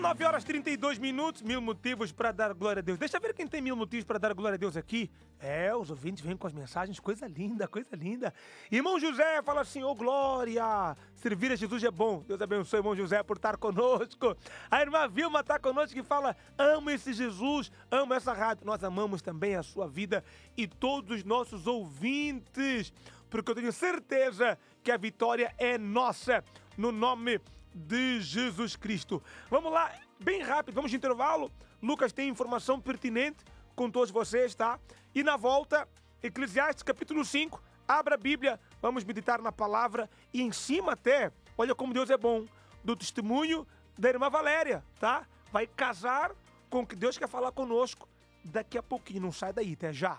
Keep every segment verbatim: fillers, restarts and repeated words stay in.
nove horas e trinta e dois minutos, mil motivos para dar glória a Deus. Deixa eu ver quem tem mil motivos para dar glória a Deus aqui. É, os ouvintes vêm com as mensagens, coisa linda, coisa linda. Irmão José fala assim, ô oh, glória, servir a Jesus é bom. Deus abençoe, irmão José, por estar conosco. A irmã Vilma está conosco e fala, amo esse Jesus, amo essa rádio. Nós amamos também a sua vida e todos os nossos ouvintes, porque eu tenho certeza que a vitória é nossa, no nome de Jesus Cristo. Vamos lá, bem rápido, vamos de intervalo. Lucas tem informação pertinente com todos vocês, tá? E na volta, Eclesiastes capítulo cinco, abra a Bíblia, vamos meditar na palavra e em cima até, olha como Deus é bom, do testemunho da irmã Valéria, tá? Vai casar com o que Deus quer falar conosco daqui a pouquinho, não sai daí, até já.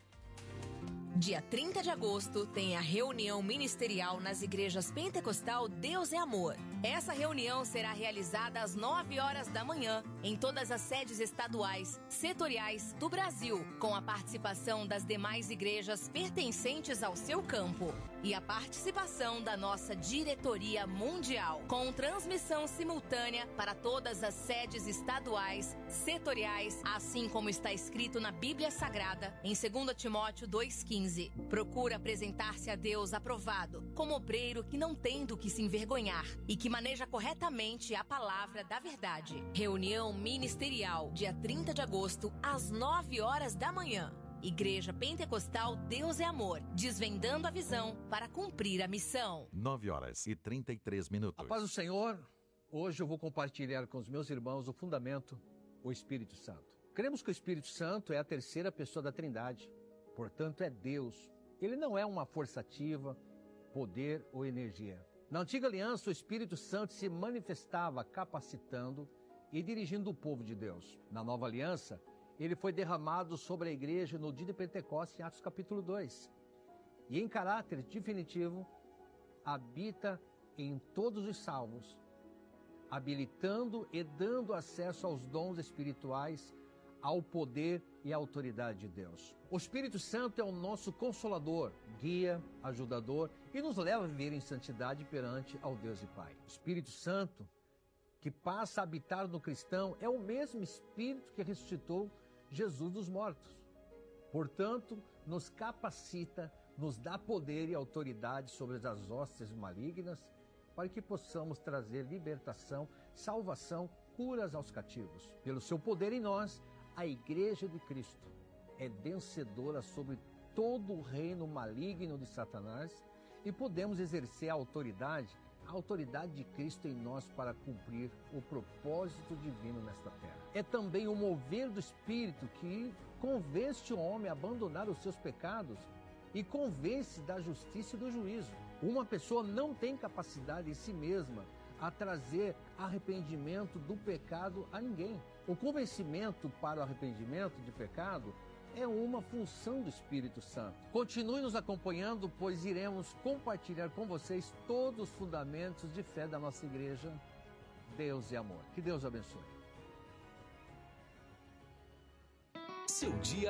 Dia trinta de agosto tem a reunião ministerial nas igrejas Pentecostal Deus é Amor. Essa reunião será realizada às nove horas da manhã em todas as sedes estaduais, setoriais do Brasil, com a participação das demais igrejas pertencentes ao seu campo e a participação da nossa diretoria mundial, com transmissão simultânea para todas as sedes estaduais, setoriais, assim como está escrito na Bíblia Sagrada, em dois Timóteo dois, quinze. Procura apresentar-se a Deus aprovado, como obreiro que não tem do que se envergonhar e que maneja corretamente a palavra da verdade. Reunião ministerial, dia trinta de agosto, às nove horas da manhã. Igreja Pentecostal Deus é Amor, desvendando a visão para cumprir a missão. nove horas e trinta e três minutos. A paz do Senhor, hoje eu vou compartilhar com os meus irmãos o fundamento, o Espírito Santo. Cremos que o Espírito Santo é a terceira pessoa da Trindade. Portanto, é Deus. Ele não é uma força ativa, poder ou energia. Na antiga aliança, o Espírito Santo se manifestava capacitando e dirigindo o povo de Deus. Na nova aliança, ele foi derramado sobre a igreja no dia de Pentecostes, em Atos capítulo dois. E em caráter definitivo, habita em todos os salvos, habilitando e dando acesso aos dons espirituais, ao poder e à autoridade de Deus. O Espírito Santo é o nosso consolador, guia, ajudador e nos leva a viver em santidade perante ao Deus e Pai. O Espírito Santo, que passa a habitar no cristão, é o mesmo Espírito que ressuscitou Jesus dos mortos. Portanto, nos capacita, nos dá poder e autoridade sobre as hostes malignas, para que possamos trazer libertação, salvação, curas aos cativos. Pelo seu poder em nós, a Igreja de Cristo é vencedora sobre todo o reino maligno de Satanás e podemos exercer a autoridade, a autoridade de Cristo em nós para cumprir o propósito divino nesta terra. É também o mover do Espírito que convence o homem a abandonar os seus pecados e convence da justiça e do juízo. Uma pessoa não tem capacidade em si mesma a trazer arrependimento do pecado a ninguém. O convencimento para o arrependimento de pecado é uma função do Espírito Santo. Continue nos acompanhando, pois iremos compartilhar com vocês todos os fundamentos de fé da nossa igreja. Deus é amor. Que Deus abençoe. Seu dia